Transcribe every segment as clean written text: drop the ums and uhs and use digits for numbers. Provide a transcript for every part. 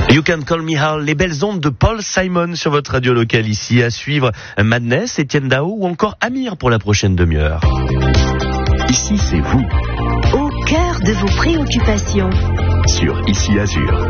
You Can Call Me Hal, les belles ondes de Paul Simon sur votre radio locale ici. À suivre Madness, Étienne Dao ou encore Amir pour la prochaine demi-heure. Ici, c'est vous. Au cœur de vos préoccupations. Sur Ici Azur.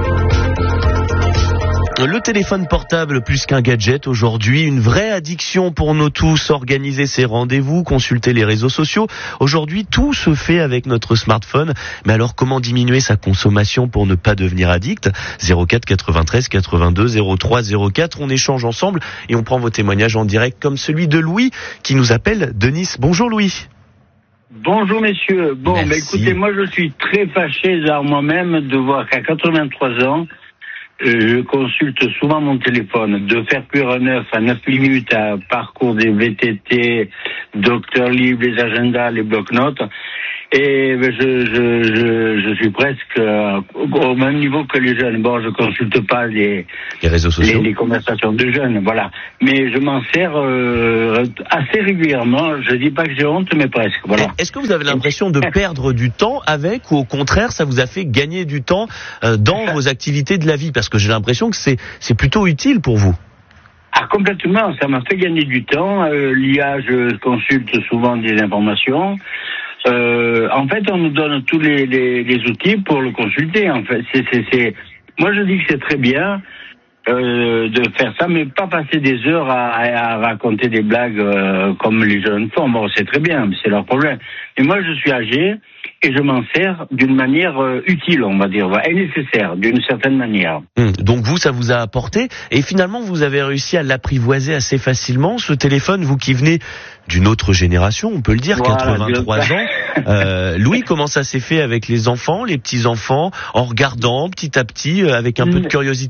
Le téléphone portable plus qu'un gadget aujourd'hui, une vraie addiction pour nous tous. Organiser ses rendez-vous, consulter les réseaux sociaux. Aujourd'hui, tout se fait avec notre smartphone. Mais alors, comment diminuer sa consommation pour ne pas devenir addict ? 04 93 82 03 04. On échange ensemble et on prend vos témoignages en direct comme celui de Louis qui nous appelle de Nice. Bonjour Louis. Bonjour messieurs. Bon, bah, écoutez, moi je suis très fâché à moi-même de voir qu'à 83 ans, je consulte souvent mon téléphone. De faire cuire un œuf à 9 minutes à parcours des VTT, Docteur Libre, les agendas, les blocs-notes. Et je suis presque au même niveau que les jeunes. Bon, je consulte pas les réseaux sociaux, les conversations de jeunes, voilà. Mais je m'en sers assez régulièrement. Je dis pas que j'ai honte, mais presque, voilà. Est-ce que vous avez l'impression de perdre du temps avec, ou au contraire, ça vous a fait gagner du temps dans vos activités de la vie ? Parce que j'ai l'impression que c'est plutôt utile pour vous. Ah, complètement, ça m'a fait gagner du temps. L'IA, je consulte souvent des informations. En fait, on nous donne tous les outils pour le consulter. En fait, moi je dis que c'est très bien de faire ça, mais pas passer des heures à raconter des blagues comme les jeunes font. Bon, c'est très bien, c'est leur problème. Mais moi, je suis âgé et je m'en sers d'une manière utile, on va dire, et nécessaire, d'une certaine manière. Donc vous, ça vous a apporté, et finalement, vous avez réussi à l'apprivoiser assez facilement, ce téléphone, vous qui venez d'une autre génération, on peut le dire, voilà, 83 ans. Louis, comment ça s'est fait avec les enfants, les petits-enfants, en regardant petit à petit, avec un peu de curiosité ?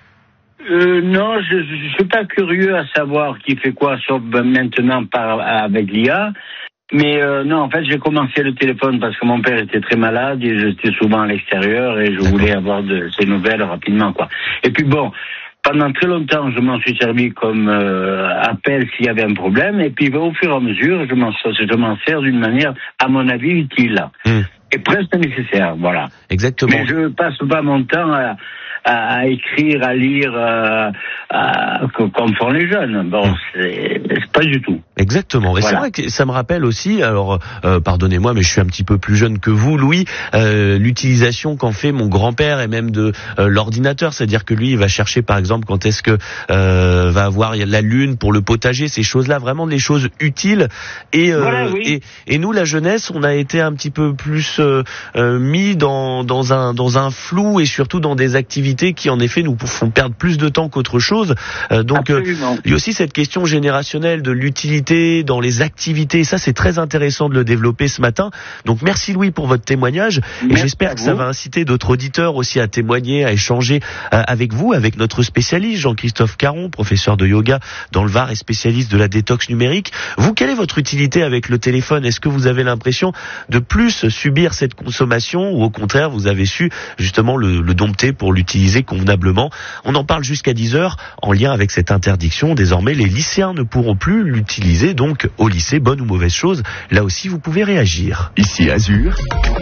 Non, je suis pas curieux à savoir qui fait quoi maintenant avec l'IA. Mais non, en fait, j'ai commencé le téléphone parce que mon père était très malade et j'étais souvent à l'extérieur et je voulais avoir de ses nouvelles rapidement, quoi. Et puis bon, pendant très longtemps, je m'en suis servi comme appel s'il y avait un problème. Et puis au fur et à mesure, je m'en sers d'une manière, à mon avis, utile et presque nécessaire, voilà. Exactement. Mais je passe pas mon temps à écrire, à lire, comme font les jeunes. Bon, c'est pas du tout. Exactement. Et voilà. C'est vrai que ça me rappelle aussi, alors pardonnez-moi, mais je suis un petit peu plus jeune que vous, Louis, l'utilisation qu'en fait mon grand-père et même de l'ordinateur. C'est-à-dire que lui, il va chercher par exemple quand est-ce que va avoir la lune pour le potager, ces choses-là, vraiment des choses utiles. Et, voilà, oui. et nous, la jeunesse, on a été un petit peu plus mis dans un flou et surtout dans des activités qui en effet nous font perdre plus de temps qu'autre chose. Donc il y a aussi cette question générationnelle de l'utilité dans les activités. Et ça, c'est très intéressant de le développer ce matin. Donc merci Louis pour votre témoignage. Et j'espère que ça va inciter d'autres auditeurs aussi à témoigner, à échanger avec vous, avec notre spécialiste Jean-Christophe Caron, professeur de yoga dans le Var et spécialiste de la détox numérique. Vous, quelle est votre utilité avec le téléphone ? Est-ce que vous avez l'impression de plus subir cette consommation ou au contraire vous avez su justement le dompter pour l'utiliser convenablement ? On en parle jusqu'à 10h en lien avec cette interdiction. Désormais, les lycéens ne pourront plus l'utiliser. Donc, au lycée, bonne ou mauvaise chose, là aussi, vous pouvez réagir. Ici Azur,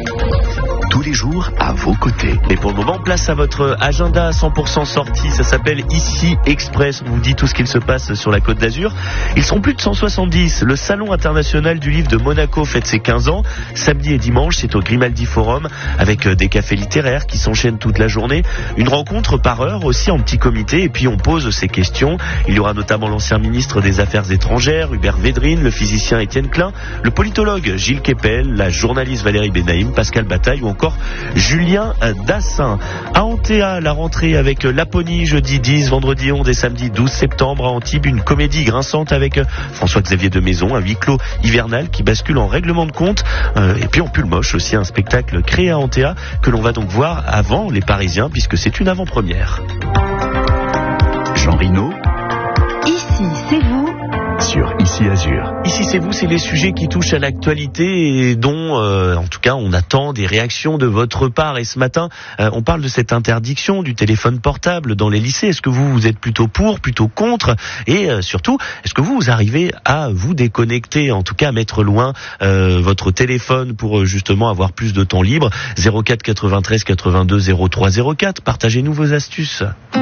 tous les jours à vos côtés. Et pour le moment, place à votre agenda 100% sorti. Ça s'appelle Ici Express. On vous dit tout ce qu'il se passe sur la Côte d'Azur. Ils seront plus de 170. Le Salon international du livre de Monaco fête ses 15 ans. Samedi et dimanche, c'est au Grimaldi Forum avec des cafés littéraires qui s'enchaînent toute la journée. Une rencontre par heure aussi en petit comité. Et puis on pose ces questions. Il y aura notamment l'ancien ministre des Affaires étrangères, Hubert Védrine, le physicien Étienne Klein, le politologue Gilles Kepel, la journaliste Valérie Benaïm, Pascal Bataille ou encore Julien Dassin. À Antea, la rentrée avec Laponie, jeudi 10, vendredi 11 et samedi 12 septembre. À Antibes, une comédie grinçante avec François-Xavier de Maison, un huis clos hivernal qui bascule en règlement de compte. Et puis en pull moche aussi, un spectacle créé à Antea que l'on va donc voir avant les Parisiens puisque c'est une avant-première. Jean Rino. Ici, c'est vous. sur Ici Azur. Ici c'est vous, c'est les sujets qui touchent à l'actualité et dont, en tout cas, on attend des réactions de votre part. Et ce matin, on parle de cette interdiction du téléphone portable dans les lycées. Est-ce que vous êtes plutôt pour, plutôt contre? Et surtout, est-ce que vous arrivez à vous déconnecter, en tout cas à mettre loin votre téléphone pour justement avoir plus de temps libre? 04 93 82 03 04. Partagez-nous vos astuces.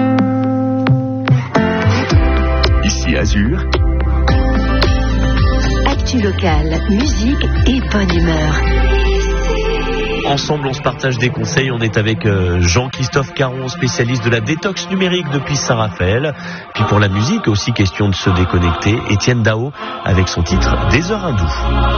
Ici Azur. Actu locale, musique et bonne humeur. Ensemble, on se partage des conseils. On est avec Jean-Christophe Caron, spécialiste de la détox numérique depuis Saint-Raphaël. Puis pour la musique, aussi question de se déconnecter. Étienne Dao avec son titre Des heures hindoues.